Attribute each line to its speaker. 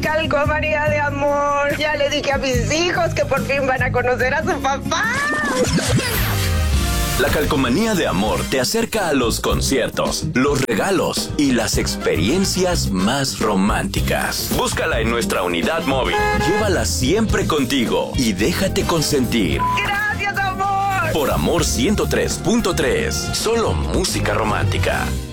Speaker 1: calcomanía de amor. Ya le dije a mis hijos que por fin van a conocer a su papá.
Speaker 2: La calcomanía de amor te acerca a los conciertos, los regalos y las experiencias más románticas. Búscala en nuestra unidad móvil. Llévala siempre contigo y déjate consentir.
Speaker 1: ¡Gracias, amor!
Speaker 2: Por Amor 103.3. Solo música romántica.